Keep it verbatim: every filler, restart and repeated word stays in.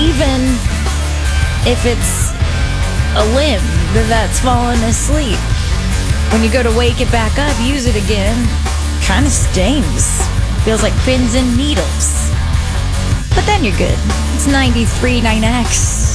even if it's a limb that's fallen asleep. When you go to wake it back up, use it again, kind of stings. Feels like pins and needles. But then you're good. It's ninety-three point nine X.